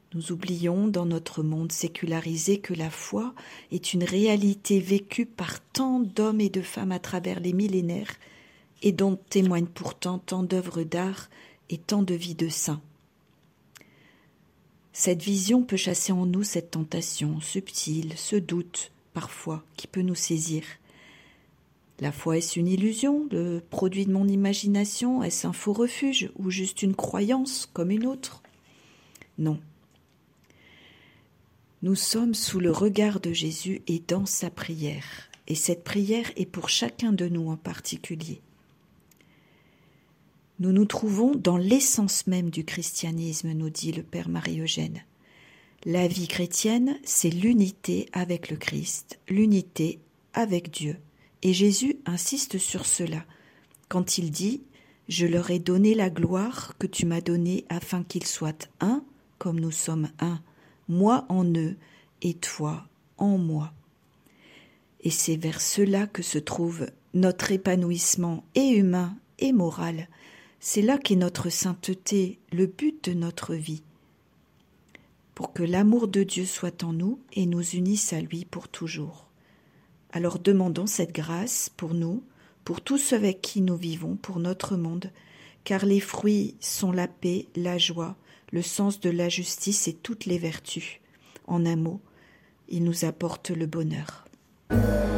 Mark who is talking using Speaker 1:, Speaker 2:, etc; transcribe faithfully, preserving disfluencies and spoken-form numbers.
Speaker 1: Nous oublions dans notre monde sécularisé que la foi est une réalité vécue par tant d'hommes et de femmes à travers les millénaires et dont témoignent pourtant tant d'œuvres d'art et tant de vies de saints. Cette vision peut chasser en nous cette tentation subtile, ce doute, parfois, qui peut nous saisir. La foi est-ce une illusion, le produit de mon imagination? Est-ce un faux refuge ou juste une croyance comme une autre? Non. Nous sommes sous le regard de Jésus et dans sa prière. Et cette prière est pour chacun de nous en particulier. Nous nous trouvons dans l'essence même du christianisme, nous dit le Père Marie-Eugène. La vie chrétienne, c'est l'unité avec le Christ, l'unité avec Dieu. Et Jésus insiste sur cela quand il dit « Je leur ai donné la gloire que tu m'as donnée afin qu'ils soient un comme nous sommes un, moi en eux et toi en moi. » Et c'est vers cela que se trouve notre épanouissement et humain et moral. C'est là qu'est notre sainteté, le but de notre vie, pour que l'amour de Dieu soit en nous et nous unisse à lui pour toujours. Alors demandons cette grâce pour nous, pour tous ceux avec qui nous vivons, pour notre monde, car les fruits sont la paix, la joie, le sens de la justice et toutes les vertus. En un mot, ils nous apportent le bonheur.